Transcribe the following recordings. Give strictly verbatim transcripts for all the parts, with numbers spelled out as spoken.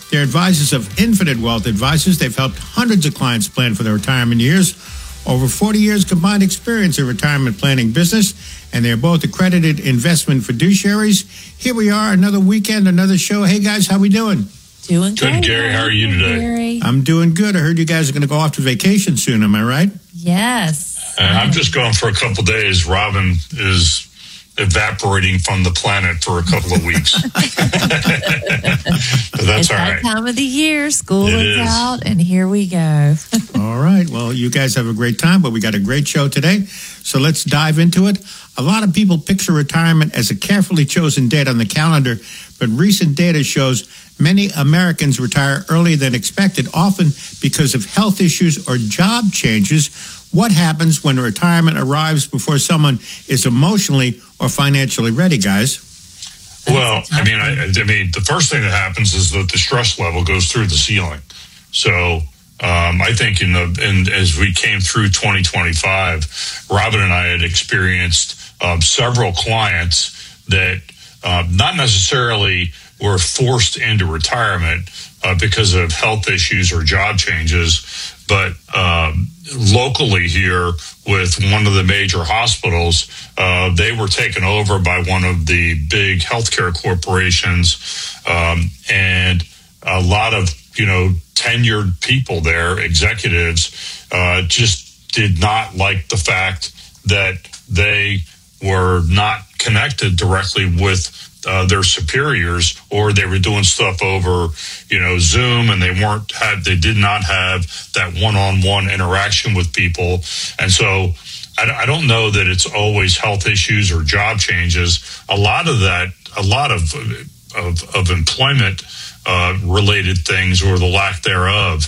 They're advisors of Infinite Wealth Advisors. They've helped hundreds of clients plan for their retirement years. Over forty years combined experience in retirement planning business, and they're both accredited investment fiduciaries. Here we are, another weekend, another show. Hey, guys, how we doing? Doing good. Good, Gary. How are you today? Gary. I'm doing good. I heard you guys are going to go off to vacation soon. Am I right? Yes. Uh, I'm just going for a couple days. Robin is evaporating from the planet for a couple of weeks. But that's it's all that right. Time of the year, school It is, is out, and here we go. All right. Well, you guys have a great time, but we got a great show today. So let's dive into it. A lot of people picture retirement as a carefully chosen date on the calendar, but recent data shows many Americans retire earlier than expected, often because of health issues or job changes. What happens when retirement arrives before someone is emotionally or financially ready, guys? Well, I mean, I, I mean, the first thing that happens is that the stress level goes through the ceiling. So um, I think in the in, as we came through twenty twenty-five, Robin and I had experienced um, several clients that uh, not necessarily were forced into retirement uh, because of health issues or job changes, but um, locally here with one of the major hospitals, uh, they were taken over by one of the big healthcare corporations, um, and a lot of, you know, tenured people there, executives, uh, just did not like the fact that they were not connected directly with Uh, their superiors, or they were doing stuff over, you know, Zoom, and they weren't had they did not have that one-on-one interaction with people. And so I, I don't know that it's always health issues or job changes. A lot of that, a lot of of, of employment uh, related things, or the lack thereof,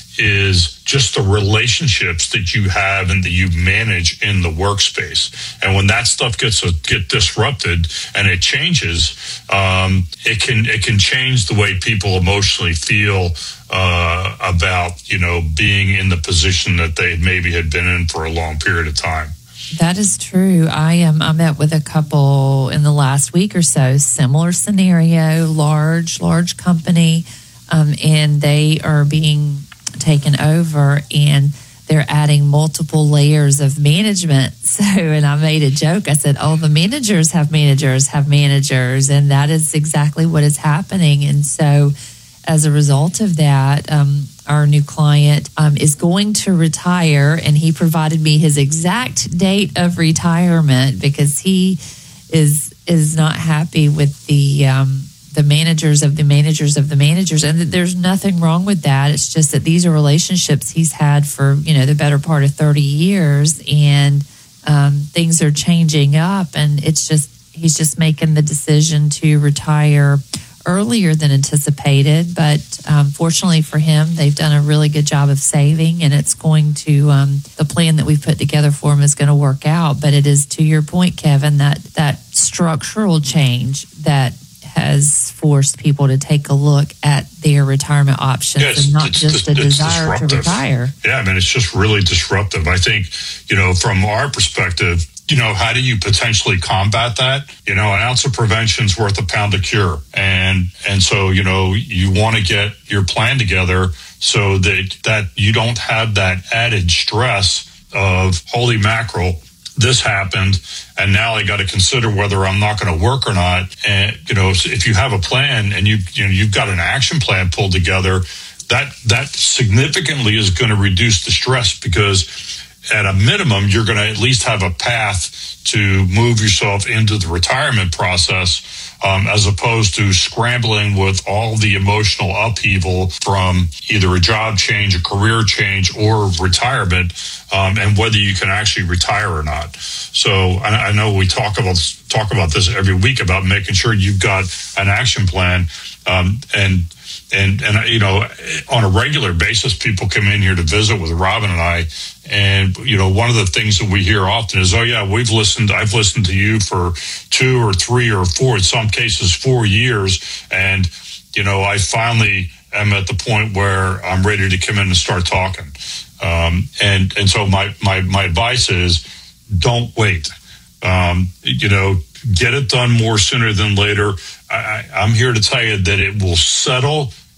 is just the relationships that you have and that you manage in the workspace. And when that stuff gets uh, get disrupted and it changes, um, it can it can change the way people emotionally feel uh, about, you know, being in the position that they maybe had been in for a long period of time. That is true. I am. I met with a couple in the last week or so. Similar scenario, large, large company, um, and they are being taken over, and they're adding multiple layers of management. So, and I made a joke. I said, oh, the managers have managers have managers. And that is exactly what is happening. And so as a result of that, um, our new client um, is going to retire, and he provided me his exact date of retirement because he is is not happy with the um, the managers of the managers of the managers. And there's nothing wrong with that. It's just that these are relationships he's had for, you know, the better part of thirty years, and um, things are changing up, and it's just, he's just making the decision to retire earlier than anticipated. But um, fortunately for him, they've done a really good job of saving, and it's going to, um, the plan that we've put together for him is going to work out. But it is, to your point, Kevin, that that structural change that has forced people to take a look at their retirement options, yeah, and not it's, just it's, a it's desire disruptive. to retire. Yeah, I mean, it's just really disruptive. I think, you know, from our perspective, you know, how do you potentially combat that? You know, an ounce of prevention is worth a pound of cure. And and so, you know, you want to get your plan together so that, that you don't have that added stress of, holy mackerel, this happened, and now I got to consider whether I'm not going to work or not. And, you know, if you have a plan and you, you know, you've got an action plan pulled together, that, that significantly is going to reduce the stress, because at a minimum, you're going to at least have a path to move yourself into the retirement process, um, as opposed to scrambling with all the emotional upheaval from either a job change, a career change, or retirement, um, and whether you can actually retire or not. So I, I know we talk about talk about this every week about making sure you've got an action plan, um, and And, and you know, on a regular basis, people come in here to visit with Robin and I. And, you know, one of the things that we hear often is, oh, yeah, we've listened. I've listened to you for two or three or four, in some cases, four years. And, you know, I finally am at the point where I'm ready to come in and start talking. Um, and, and so my, my, my advice is, don't wait. Um, you know, get it done more sooner than later. I, I'm here to tell you that it will settle